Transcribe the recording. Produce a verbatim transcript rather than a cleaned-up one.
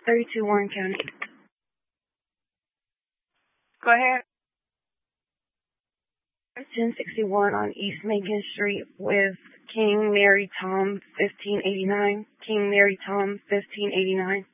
thirty-two Warren County. Go ahead. ten sixty-one on East Macon Street with King Mary Tom fifteen eighty-nine. King Mary Tom fifteen eighty-nine.